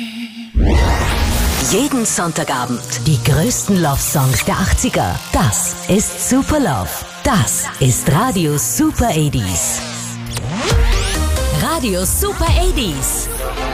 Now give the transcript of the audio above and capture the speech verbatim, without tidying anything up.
Jeden Sonntagabend die größten Love-Songs der achtziger. Das ist Super Love. Das ist Radio Super achtziger. Radio Super achtziger.